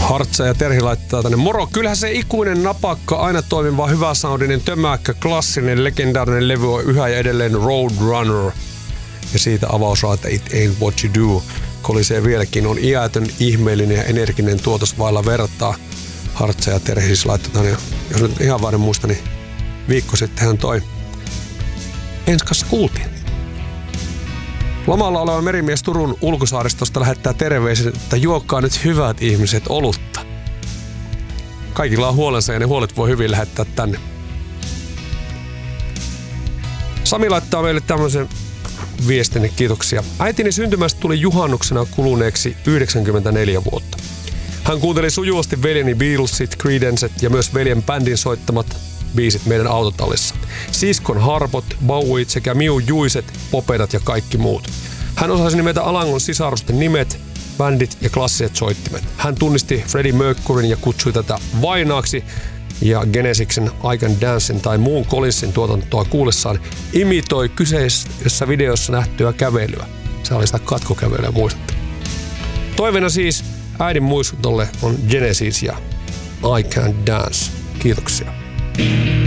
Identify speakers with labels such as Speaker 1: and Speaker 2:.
Speaker 1: Hartsa ja Terhi laittaa tänne. Moro, kyllähän se ikuinen napakka, aina toimiva, hyvä soundinen, tömäkkä, klassinen, legendaarinen levy on yhä ja edelleen Roadrunner. Ja siitä avausraata It Ain't What You Do kolisee vieläkin. On iätön, ihmeellinen ja energinen tuotos vailla vertaa. Hartsa ja Terhi siis laittoi tänne. Jos nyt ihan väärin muista, niin viikko sitten hän toi. Enskassa kuultiin. Lomalla oleva merimies Turun ulkosaaristosta lähettää terveiset, että juokkaa nyt hyvät ihmiset olutta. Kaikilla on huolensa ja ne huolet voi hyvin lähettää tänne. Sami laittaa meille tämmöisen viestin, kiitoksia. Äitini syntymästä tuli juhannuksena kuluneeksi 94 vuotta. Hän kuunteli sujuvasti veljeni Beatlesit, Creedencet ja myös veljen bändin soittamat biisit meidän autotallissa. Siskon harpot, Bowiet sekä Miu Juiset, Popedat ja kaikki muut. Hän osasi nimetä Alangon sisarusten nimet, bändit ja klassiset soittimet. Hän tunnisti Freddie Mercuryn ja kutsui tätä vainaaksi ja Genesiksen I Can Dancein tai muun Collinsin tuotantoa kuullessaan imitoi kyseisessä videossa nähtyä kävelyä. Se oli sitä katkokävelyä, muistatte. Toiveena siis äidin muistutolle on Genesis ja I Can Dance. Kiitoksia.